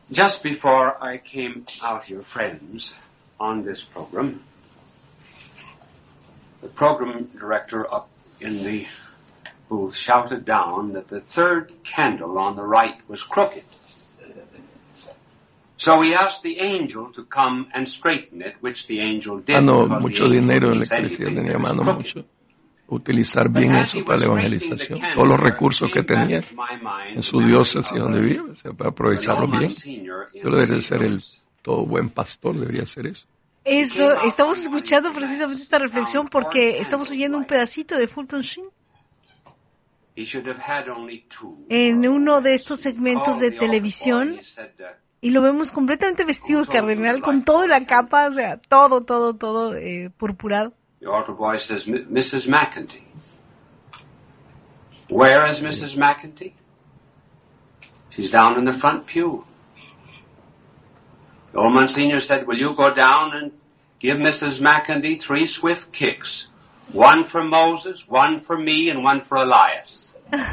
Just before I came out here, friends, on this program, the program director up in the booth shouted down that the third candle on the right was crooked. So he asked the angel to come and straighten it, which the angel did. Mucho dinero en la iglesia, tenía mano mucho. Utilizar bien eso para la evangelización. Todos los recursos que tenía en su diócesis donde vive, o sea, para aprovecharlos bien. Yo debería ser el todo buen pastor, debería hacer eso. Eso, estamos escuchando precisamente esta reflexión porque estamos oyendo un pedacito de Fulton Sheen en uno de estos segmentos de televisión y lo vemos completamente vestido de cardenal con toda la capa, o sea, todo purpurado. The altar boy says, Mrs. McEntee. Where is Mrs. McEntee? She's down in the front pew. The old Monsignor said, will you go down and give Mrs. McEntee 3 swift kicks? One for Moses, one for me, and one for Elias.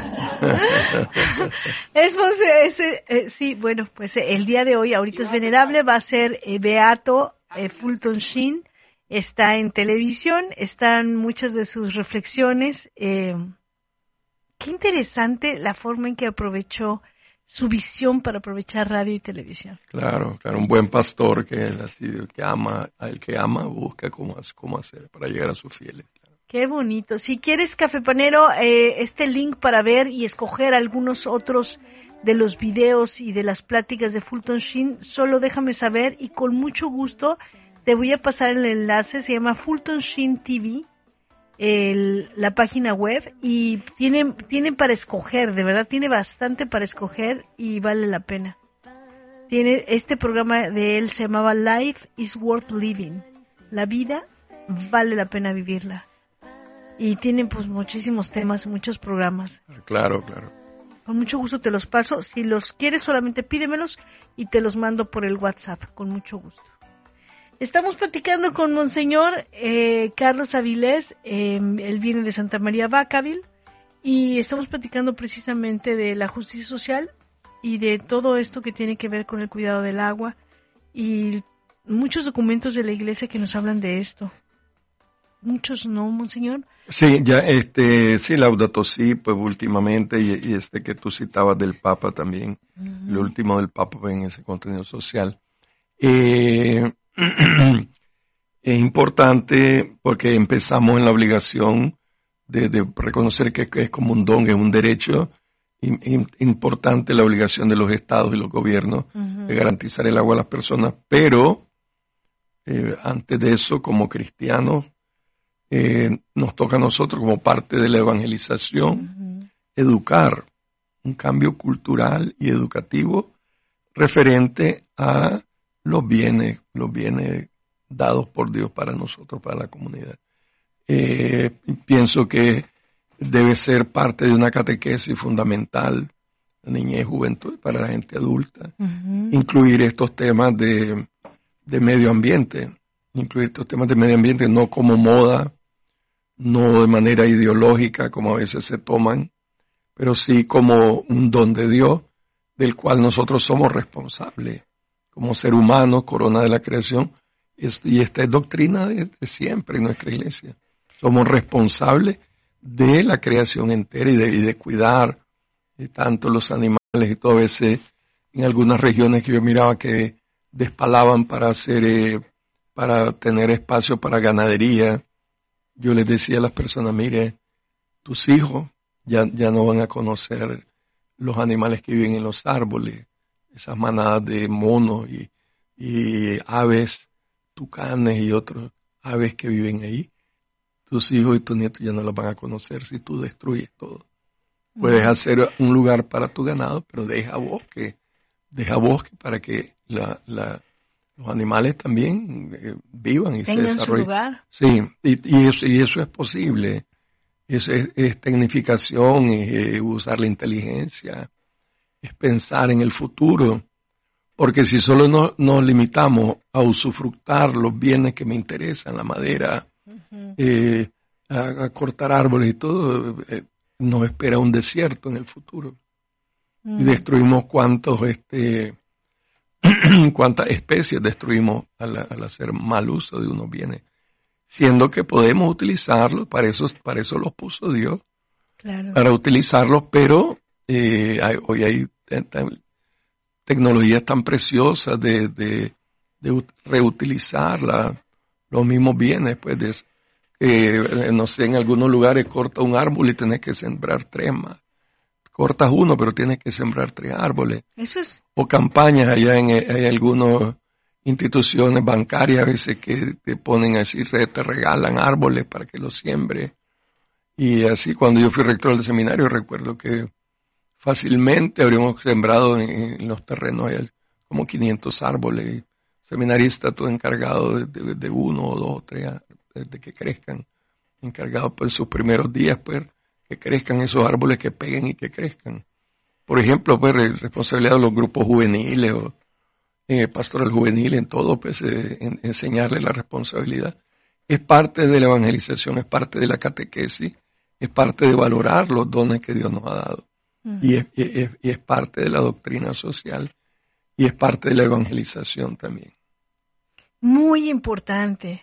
Sí, bueno, pues el día de hoy, ahorita es venerable, va a ser Beato Fulton Sheen. Está en televisión, están muchas de sus reflexiones. Qué interesante la forma en que aprovechó su visión para aprovechar radio y televisión. Claro, un buen pastor que ama, al que ama busca cómo hacer para llegar a sus fieles. Claro. Qué bonito. Si quieres, Café Panero, este link para ver y escoger algunos otros de los videos y de las pláticas de Fulton Sheen, solo déjame saber y con mucho gusto te voy a pasar el enlace. Se llama Fulton Sheen TV, la página web, y tiene para escoger, de verdad tiene bastante para escoger y vale la pena. Tiene este programa de él, se llamaba Life is Worth Living. La vida vale la pena vivirla. Y tiene pues muchísimos temas, muchos programas. Claro. Con mucho gusto te los paso. Si los quieres, solamente pídemelos y te los mando por el WhatsApp, con mucho gusto. Estamos platicando con Monseñor Carlos Avilés, él viene de Santa María Vacaville, y estamos platicando precisamente de la justicia social y de todo esto que tiene que ver con el cuidado del agua y muchos documentos de la Iglesia que nos hablan de esto. Muchos, ¿no, Monseñor? Sí, sí, Laudato Si, pues últimamente, y que tú citabas del Papa también, el último del Papa en ese contenido social. Es importante porque empezamos en la obligación de reconocer que es como un don, es un derecho importante la obligación de los estados y los gobiernos de garantizar el agua a las personas, pero antes de eso, como cristianos, nos toca a nosotros como parte de la evangelización educar, un cambio cultural y educativo referente a los bienes dados por Dios para nosotros, para la comunidad. Pienso que debe ser parte de una catequesis fundamental, niñez y juventud, para la gente adulta, incluir estos temas de medio ambiente, no como moda, no de manera ideológica como a veces se toman, pero sí como un don de Dios del cual nosotros somos responsables como ser humano, corona de la creación, y esta es doctrina de siempre en nuestra iglesia. Somos responsables de la creación entera y de cuidar tanto los animales y todo. A veces en algunas regiones que yo miraba que despalaban para tener espacio para ganadería, yo les decía a las personas, mire, tus hijos ya no van a conocer los animales que viven en los árboles, esas manadas de monos y aves, tucanes y otros aves que viven ahí. Tus hijos y tus nietos ya no los van a conocer si tú destruyes todo. Puedes hacer un lugar para tu ganado, pero deja bosque para que los animales también vivan y tengan se desarrollen. Su lugar. Sí, y eso es posible. Es tecnificación, es usar la inteligencia, es pensar en el futuro, porque si solo nos limitamos a usufructar los bienes que me interesan, la madera, a cortar árboles y todo, nos espera un desierto en el futuro. Y destruimos cuántas especies destruimos al hacer mal uso de unos bienes, siendo que podemos utilizarlos, para eso los puso Dios, claro, para utilizarlos, pero hoy hay tecnologías tan preciosas de reutilizar los mismos bienes, pues no sé, en algunos lugares corta un árbol y tienes que sembrar 3 más. Cortas uno, pero tienes que sembrar 3 árboles. Eso es. O campañas, allá hay algunas instituciones bancarias a veces que te ponen así, te regalan árboles para que los siembre. Y así, cuando yo fui rector del seminario, recuerdo que fácilmente habríamos sembrado en los terrenos como 500 árboles. Y seminarista, todo encargado de 1 o 2 o 3 de que crezcan, encargado por sus primeros días, pues, que crezcan esos árboles, que peguen y que crezcan. Por ejemplo, pues, responsabilidad de los grupos juveniles o pastoral juvenil, en todo, pues, enseñarle la responsabilidad. Es parte de la evangelización, es parte de la catequesis, es parte de valorar los dones que Dios nos ha dado. Y es parte de la doctrina social y es parte de la evangelización también. Muy importante.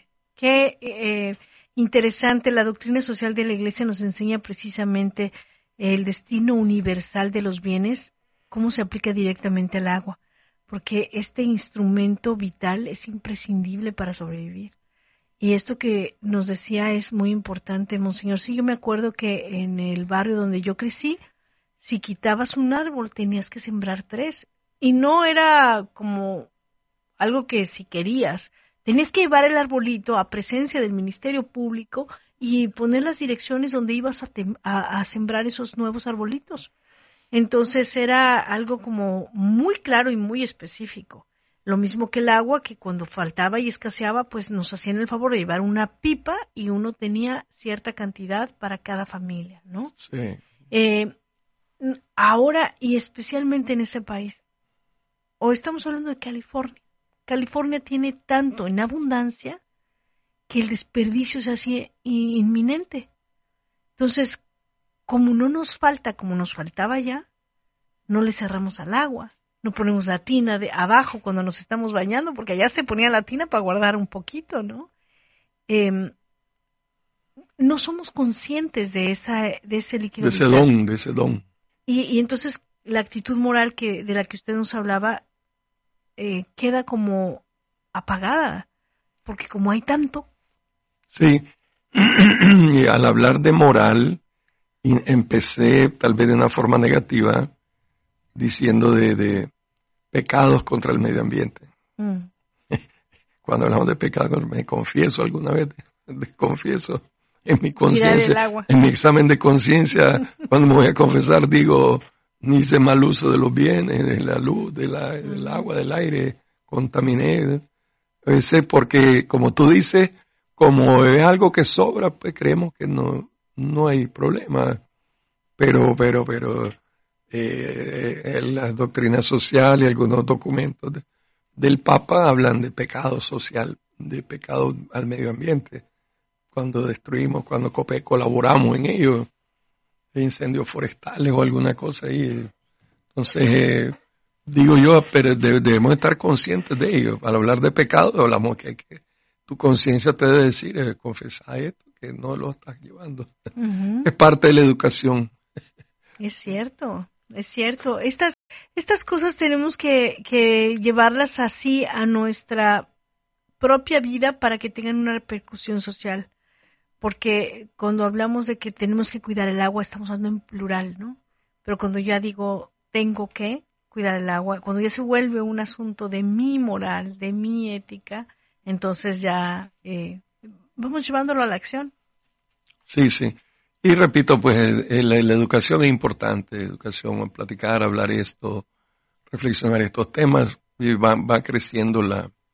Qué interesante. La doctrina social de la Iglesia nos enseña precisamente el destino universal de los bienes, cómo se aplica directamente al agua, porque este instrumento vital es imprescindible para sobrevivir. Y esto que nos decía es muy importante, Monseñor. Sí, yo me acuerdo que en el barrio donde yo crecí, si quitabas un árbol tenías que sembrar 3. Y no era como algo que si querías. Tenías que llevar el arbolito a presencia del Ministerio Público y poner las direcciones donde ibas a sembrar esos nuevos arbolitos. Entonces era algo como muy claro y muy específico. Lo mismo que el agua, que cuando faltaba y escaseaba, pues nos hacían el favor de llevar una pipa y uno tenía cierta cantidad para cada familia, ¿no? Sí. Ahora, y especialmente en ese país, o estamos hablando de California. California tiene tanto en abundancia que el desperdicio es así inminente. Entonces, como no nos falta, como nos faltaba ya, no le cerramos al agua, no ponemos la tina de abajo cuando nos estamos bañando, porque allá se ponía la tina para guardar un poquito, ¿no? No somos conscientes de ese líquido. De ese don. Y entonces la actitud moral de la que usted nos hablaba queda como apagada, porque como hay tanto. Sí, y al hablar de moral, empecé tal vez de una forma negativa, diciendo de pecados contra el medio ambiente. Cuando hablamos de pecados, me confieso alguna vez, confieso en mi conciencia, en mi examen de conciencia, cuando me voy a confesar, digo, ni hice mal uso de los bienes, de la luz, del agua, del aire, contaminé. Porque, como tú dices, como es algo que sobra, pues creemos que no hay problema. Pero la doctrina social y algunos documentos del Papa hablan de pecado social, de pecado al medio ambiente. Cuando destruimos, cuando colaboramos en ello, incendios forestales o alguna cosa ahí. Entonces, digo yo, pero debemos estar conscientes de ello. Al hablar de pecado, hablamos que tu conciencia te debe decir, confesar esto, que no lo estás llevando. Uh-huh. Es parte de la educación. Es cierto, es cierto. Estas cosas tenemos que llevarlas así a nuestra propia vida para que tengan una repercusión social. Porque cuando hablamos de que tenemos que cuidar el agua, estamos hablando en plural, ¿no? Pero cuando ya digo, tengo que cuidar el agua, cuando ya se vuelve un asunto de mi moral, de mi ética, entonces ya vamos llevándolo a la acción. Sí, sí. Y repito, pues la educación es importante, educación, platicar, hablar esto, reflexionar estos temas, y va creciendo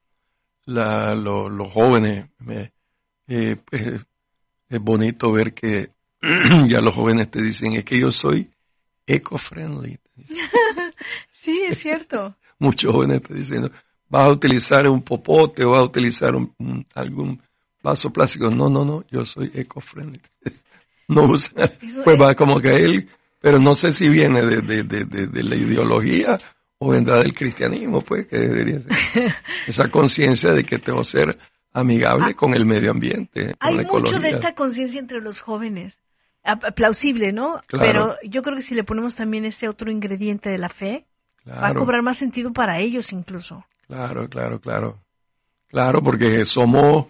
los jóvenes. Pues, es bonito ver que ya los jóvenes te dicen, es que yo soy eco-friendly. Sí, es cierto. Muchos jóvenes te dicen, ¿vas a utilizar un popote o vas a utilizar algún vaso plástico? No, yo soy eco-friendly. No usa, pues va como que él, pero no sé si viene de la ideología o vendrá del cristianismo, pues, que debería ser esa conciencia de que tengo que ser amigable con el medio ambiente, con la ecología. Hay mucho de esta conciencia entre los jóvenes, plausible, ¿no? Claro. Pero yo creo que si le ponemos también ese otro ingrediente de la fe, Claro. va a cobrar más sentido para ellos incluso. Claro, porque somos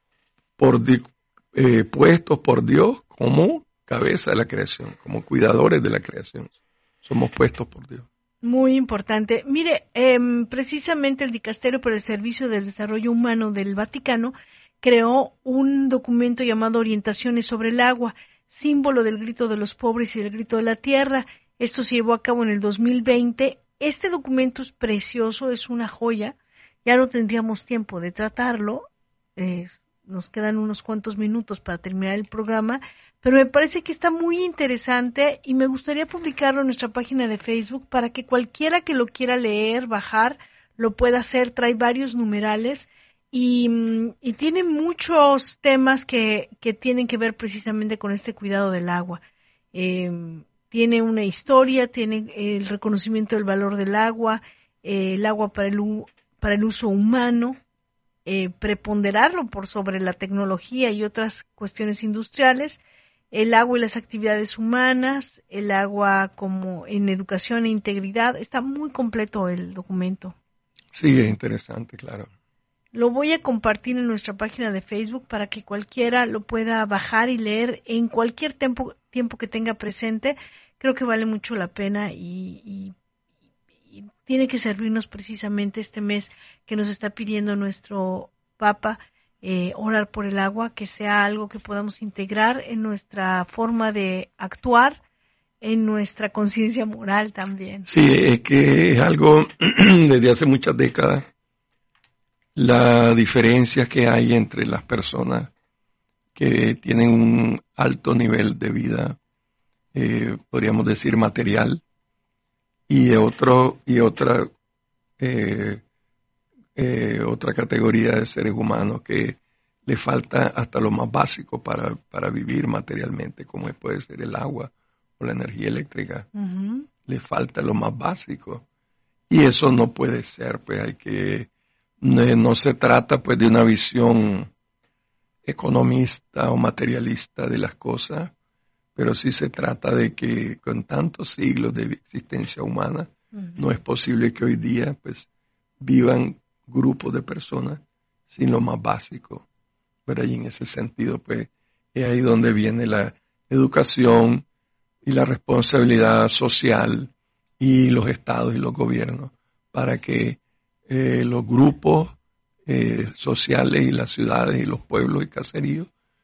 puestos por Dios como cabeza de la creación, como cuidadores de la creación. Somos puestos por Dios. Muy importante. Mire, precisamente el Dicasterio para el Servicio del Desarrollo Humano del Vaticano creó un documento llamado Orientaciones sobre el Agua, símbolo del grito de los pobres y del grito de la tierra. Esto se llevó a cabo en el 2020. Este documento es precioso, es una joya. Ya no tendríamos tiempo de tratarlo. Nos quedan unos cuantos minutos para terminar el programa, pero me parece que está muy interesante y me gustaría publicarlo en nuestra página de Facebook para que cualquiera que lo quiera leer, bajar, lo pueda hacer. Trae varios numerales y tiene muchos temas que tienen que ver precisamente con este cuidado del agua. Tiene una historia, tiene el reconocimiento del valor del agua, el agua para el uso humano, preponderarlo por sobre la tecnología y otras cuestiones industriales, el agua y las actividades humanas, el agua como en educación e integridad. Está muy completo el documento. Sí, es interesante, claro. Lo voy a compartir en nuestra página de Facebook para que cualquiera lo pueda bajar y leer en cualquier tiempo que tenga presente. Creo que vale mucho la pena y tiene que servirnos precisamente este mes que nos está pidiendo nuestro Papa, orar por el agua, que sea algo que podamos integrar en nuestra forma de actuar, en nuestra conciencia moral también. Sí, es que es algo desde hace muchas décadas, la diferencia que hay entre las personas que tienen un alto nivel de vida, podríamos decir material, y otra categoría de seres humanos que le falta hasta lo más básico para vivir materialmente, como puede ser el agua o la energía eléctrica. Uh-huh. Le falta lo más básico, y eso no puede ser, pues no se trata pues de una visión economista o materialista de las cosas, pero sí se trata de que con tantos siglos de existencia humana, uh-huh, no es posible que hoy día pues vivan grupos de personas sin lo más básico. Pero ahí en ese sentido pues es ahí donde viene la educación y la responsabilidad social y los estados y los gobiernos para que los grupos sociales y las ciudades y los pueblos y caseríos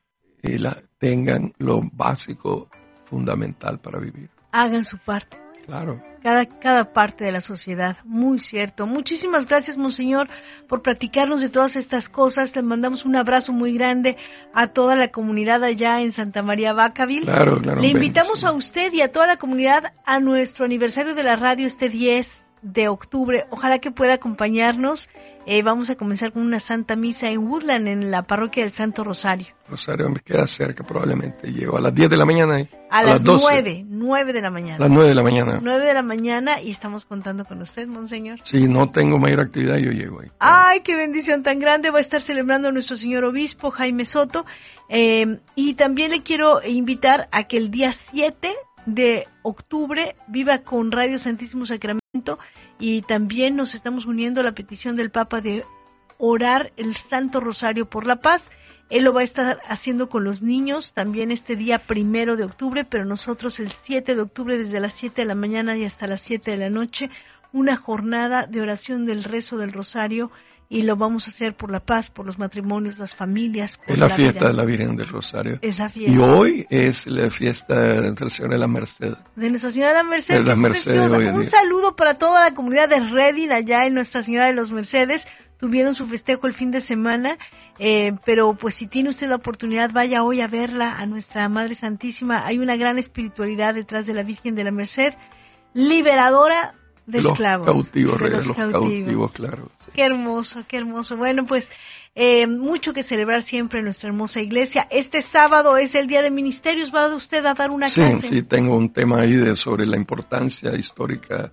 tengan lo básico fundamental para vivir. Hagan su parte. Claro. Cada parte de la sociedad, muy cierto. Muchísimas gracias, Monseñor, por platicarnos de todas estas cosas. Les mandamos un abrazo muy grande a toda la comunidad allá en Santa María Vacaville. Claro, Le invitamos a usted y a toda la comunidad a nuestro aniversario de la radio este 10 de octubre. Ojalá que pueda acompañarnos. Vamos a comenzar con una Santa Misa en Woodland, en la parroquia del Santo Rosario. Rosario me queda cerca, probablemente. Llego a las 10 de la mañana. A las 9 de la mañana. A las 9 de la mañana. 9 de la mañana y estamos contando con usted, Monseñor. Si no tengo mayor actividad, yo llego ahí. ¡Ay, qué bendición tan grande! Va a estar celebrando nuestro señor obispo, Jaime Soto. Y también le quiero invitar a que el día 7 de octubre viva con Radio Santísimo Sacramento, y también nos estamos uniendo a la petición del Papa de orar el Santo Rosario por la paz. Él lo va a estar haciendo con los niños también este día 1 de octubre, pero nosotros el 7 de octubre desde las 7 de la mañana y hasta las 7 de la noche, una jornada de oración del rezo del Rosario, y lo vamos a hacer por la paz, por los matrimonios, las familias. Es la fiesta de la Virgen del Rosario. Esa fiesta. Y hoy es la fiesta de Nuestra Señora de la Merced. De Nuestra Señora de la Merced. De la Merced hoy Un saludo para toda la comunidad de Redding allá en Nuestra Señora de los Mercedes. Tuvieron su festejo el fin de semana, pero pues si tiene usted la oportunidad, vaya hoy a verla, a nuestra Madre Santísima. Hay una gran espiritualidad detrás de la Virgen de la Merced, liberadora de esclavos. Cautivos, de los cautivos, claro. Qué hermoso, qué hermoso. Bueno, pues mucho que celebrar siempre en nuestra hermosa iglesia. Este sábado es el Día de Ministerios. ¿Va usted a dar una clase? Sí, tengo un tema ahí sobre la importancia histórica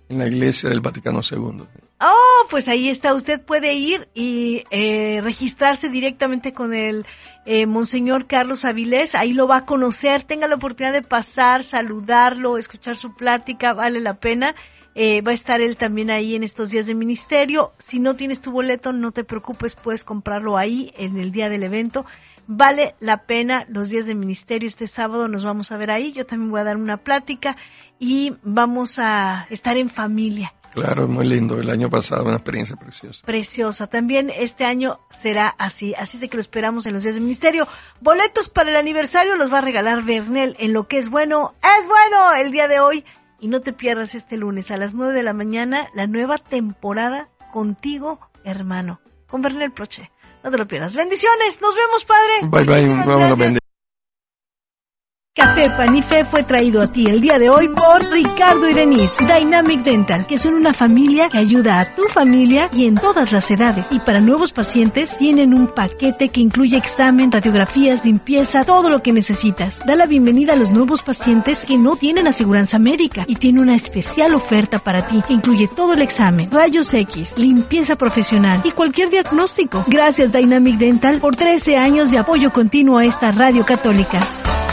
En la iglesia del Vaticano II. Oh, pues ahí está, usted puede ir y registrarse directamente con el Monseñor Carlos Avilés, ahí lo va a conocer, tenga la oportunidad de pasar, saludarlo, escuchar su plática, vale la pena. Va a estar él también ahí en estos días de ministerio. Si no tienes tu boleto, no te preocupes, puedes comprarlo ahí en el día del evento. Vale la pena los días de ministerio. Este sábado nos vamos a ver ahí. Yo también voy a dar una plática y vamos a estar en familia. Claro, muy lindo. El año pasado una experiencia preciosa. Preciosa. También este año será así. Así de que lo esperamos en los días de ministerio. Boletos para el aniversario los va a regalar Bernel en Lo que es bueno, el día de hoy. Y no te pierdas este lunes a las 9 de la mañana la nueva temporada Contigo, Hermano, con Bernel Proche. No te lo pierdas. Bendiciones. Nos vemos, Padre. Bye, bye. Vámonos, bendiciones. Café Panifé fue traído a ti el día de hoy por Ricardo y Denise, Dynamic Dental, que son una familia que ayuda a tu familia y en todas las edades. Y para nuevos pacientes tienen un paquete que incluye examen, radiografías, limpieza, todo lo que necesitas. Da la bienvenida a los nuevos pacientes que no tienen aseguranza médica y tiene una especial oferta para ti que incluye todo el examen, rayos X, limpieza profesional y cualquier diagnóstico. Gracias Dynamic Dental por 13 años de apoyo continuo a esta radio católica.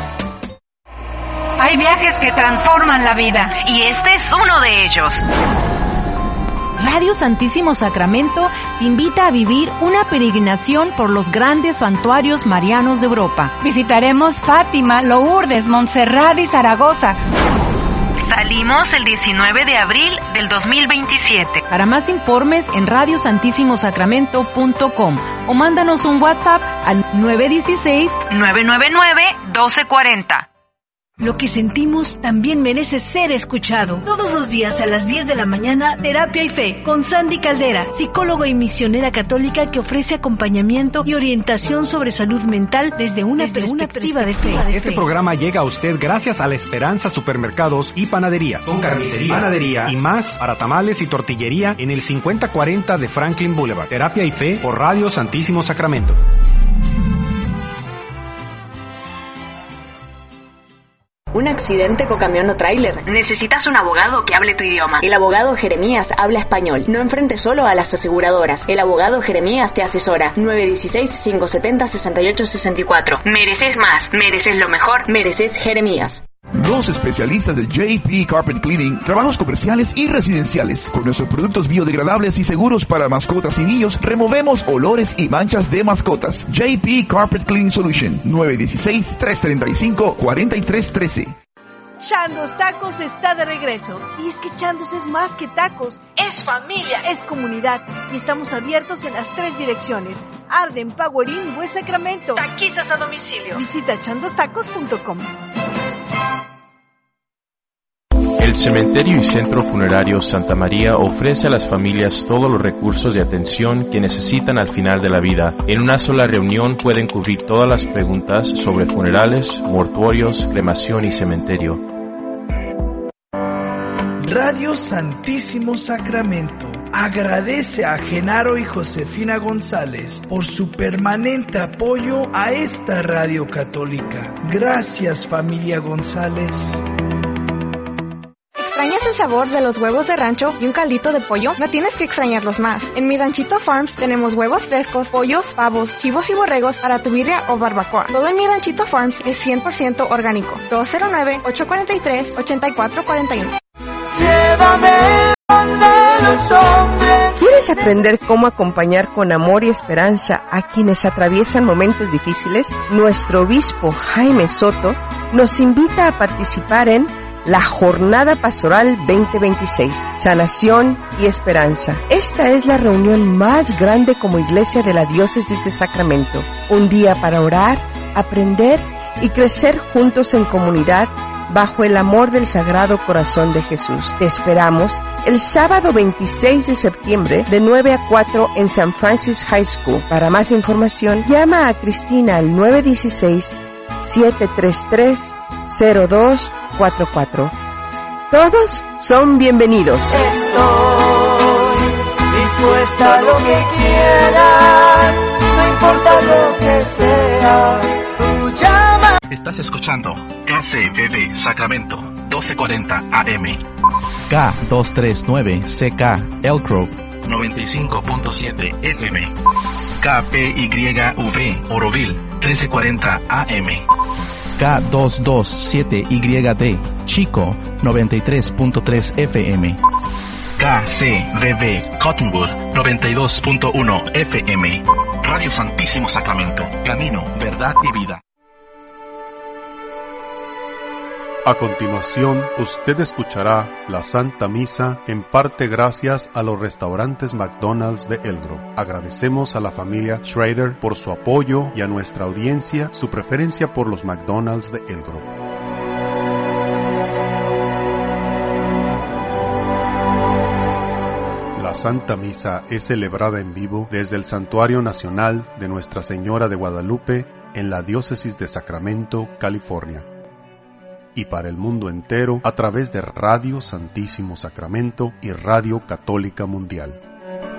Hay viajes que transforman la vida y este es uno de ellos. Radio Santísimo Sacramento te invita a vivir una peregrinación por los grandes santuarios marianos de Europa. Visitaremos Fátima, Lourdes, Montserrat y Zaragoza. Salimos el 19 de abril del 2027. Para más informes en radiosantissimosacramento.com o mándanos un WhatsApp al 916-999-1240. Lo que sentimos también merece ser escuchado. Todos los días a las 10 de la mañana, Terapia y Fe, con Sandy Caldera, psicóloga y misionera católica que ofrece acompañamiento y orientación sobre salud mental desde una perspectiva de fe. Este programa llega a usted gracias a La Esperanza Supermercados y Panadería, con carnicería, panadería y más para tamales y tortillería en el 5040 de Franklin Boulevard. Terapia y Fe por Radio Santísimo Sacramento. Un accidente con camión o tráiler. Necesitas un abogado que hable tu idioma. El abogado Jeremías habla español. No enfrentes solo a las aseguradoras. El abogado Jeremías te asesora. 916-570-6864. Mereces más, mereces lo mejor, Mereces Jeremías. Los especialistas del JP Carpet Cleaning, trabajos comerciales y residenciales. Con nuestros productos biodegradables y seguros para mascotas y niños, removemos olores y manchas de mascotas. JP Carpet Cleaning Solution, 916-335-4313. Chandos Tacos está de regreso. Y es que Chandos es más que tacos, es familia, es comunidad. Y estamos abiertos en las 3 direcciones: Arden, Power Inn, West Sacramento. Taquizas a domicilio. Visita chandostacos.com. El Cementerio y Centro Funerario Santa María ofrece a las familias todos los recursos de atención que necesitan al final de la vida. En una sola reunión pueden cubrir todas las preguntas sobre funerales, mortuorios, cremación y cementerio. Radio Santísimo Sacramento agradece a Genaro y Josefina González por su permanente apoyo a esta radio católica. Gracias, familia González. ¿Extrañas el sabor de los huevos de rancho y un caldito de pollo? No tienes que extrañarlos más. En Mi Ranchito Farms tenemos huevos frescos, pollos, pavos, chivos y borregos para tu birria o barbacoa. Todo en Mi Ranchito Farms es 100% orgánico. 209-843-8441. Llévame donde los hombres. ¿Quieres aprender cómo acompañar con amor y esperanza a quienes atraviesan momentos difíciles? Nuestro obispo Jaime Soto nos invita a participar en la Jornada Pastoral 2026, Sanación y Esperanza. Esta es la reunión más grande como iglesia de la Diócesis de Sacramento. Un día para orar, aprender y crecer juntos en comunidad bajo el amor del Sagrado Corazón de Jesús. Te esperamos el sábado 26 de septiembre de 9 a 4 en San Francis High School. Para más información, llama a Cristina al 916-733-0244. Todos son bienvenidos. Estoy dispuesta a lo que quieras, no importa lo que sea. Tú llama. Estás escuchando KCBB Sacramento, 1240 AM. K239CK Elk Grove 95.7 FM. KPYV Oroville 1340 AM. K227YD Chico 93.3 FM. KCBB Cottonwood 92.1 FM. Radio Santísimo Sacramento, camino, verdad y vida. A continuación, usted escuchará la Santa Misa, en parte gracias a los restaurantes McDonald's de Elk Grove. Agradecemos a la familia Schrader por su apoyo y a nuestra audiencia su preferencia por los McDonald's de Elk Grove. La Santa Misa es celebrada en vivo desde el Santuario Nacional de Nuestra Señora de Guadalupe en la Diócesis de Sacramento, California, y para el mundo entero a través de Radio Santísimo Sacramento y Radio Católica Mundial.